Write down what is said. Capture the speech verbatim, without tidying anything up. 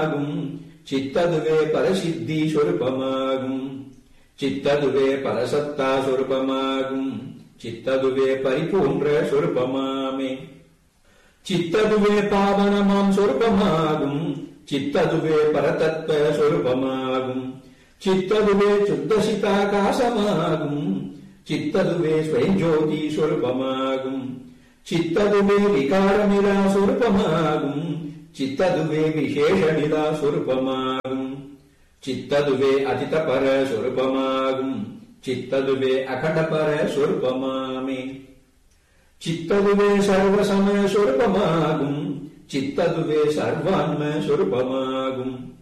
சித்ததுவே பரசித்தி சொருபமாகும். சித்ததுவே பரசத்தா சொருபமாகும். சித்ததுவே பரிபூன்ற சொருபமாமே. சித்ததுவே பாவனமாம் சொருபமாகும். சித்ததுவே பரதத்துவ சொருபமாகும். சித்ததுவே சுத்தசிதாகாசமாகும். சித்ததுவே ஸ்வயஞ்சோதி சொருபமாகும். சித்ததுவே விகாரமிலா சொருபமாகும். சித்ததுவே விசேஷமிலா சொருபமாகும். சித்ததுவே அதிதபர சொருபமாகும். சித்ததுவே அகடபர சொருபமாமே. சித்ததுவே சர்வசம சொருபமாகும். சித்ததுவே சர்வான்ம சொருபமாகும்.